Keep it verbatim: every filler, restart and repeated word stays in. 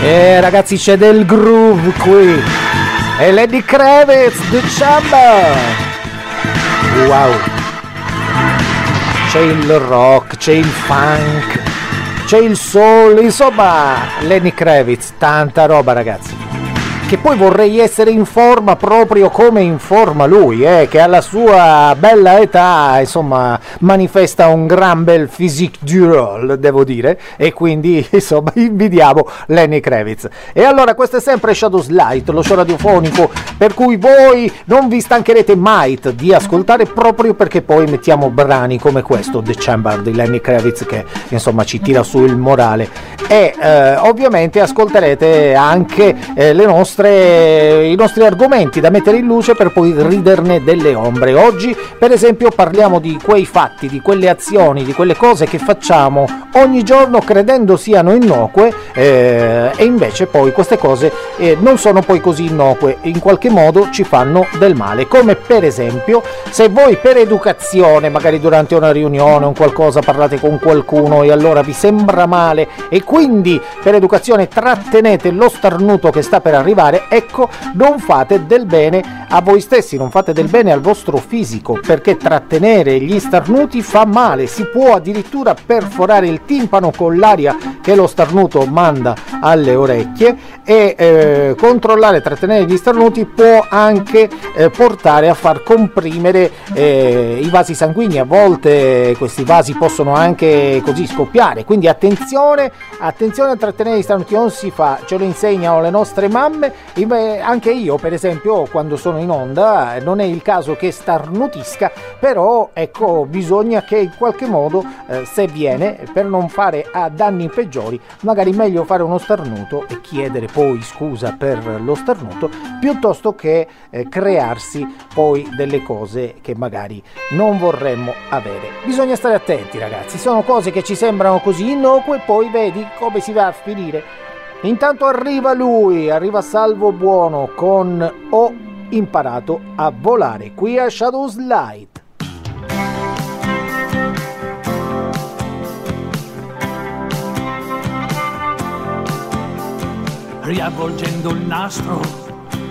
Eh ragazzi, c'è del groove qui. E Lenny Kravitz, The Chamber. Wow. C'è il rock, c'è il funk, c'è il soul, insomma Lenny Kravitz, tanta roba ragazzi. Che poi vorrei essere in forma proprio come in forma lui, eh, che alla sua bella età, insomma, manifesta un gran bel physique du rôle, devo dire, e quindi, insomma, invidiamo Lenny Kravitz. E allora, questo è sempre Shadows Light, lo show radiofonico, per cui voi non vi stancherete mai di ascoltare, proprio perché poi mettiamo brani come questo, The Chamber di Lenny Kravitz, che, insomma, ci tira su il morale. E, eh, ovviamente, ascolterete anche eh, le nostre i nostri argomenti da mettere in luce per poi riderne delle ombre. Oggi per esempio parliamo di quei fatti, di quelle azioni, di quelle cose che facciamo ogni giorno credendo siano innocue eh, e invece poi queste cose eh, non sono poi così innocue, in qualche modo ci fanno del male, come per esempio se voi per educazione magari durante una riunione o qualcosa parlate con qualcuno e allora vi sembra male e quindi per educazione trattenete lo starnuto che sta per arrivare. Ecco, non fate del bene a voi stessi, non fate del bene al vostro fisico, perché trattenere gli starnuti fa male, si può addirittura perforare il timpano con l'aria che lo starnuto manda alle orecchie e eh, controllare, trattenere gli starnuti può anche eh, portare a far comprimere eh, i vasi sanguigni. A volte questi vasi possono anche così scoppiare, quindi attenzione, attenzione a trattenere gli starnuti, non si fa, ce lo insegnano le nostre mamme. Anche io per esempio quando sono in onda non è il caso che starnutisca, però ecco bisogna che in qualche modo eh, se viene, per non fare a danni peggiori, magari meglio fare uno starnuto e chiedere poi scusa per lo starnuto piuttosto che eh, crearsi poi delle cose che magari non vorremmo avere. Bisogna stare attenti ragazzi, sono cose che ci sembrano così innocue, poi vedi come si va a finire. Intanto arriva lui, arriva Salvo Buono con Ho imparato a volare, qui a Shadows Light. Riavvolgendo il nastro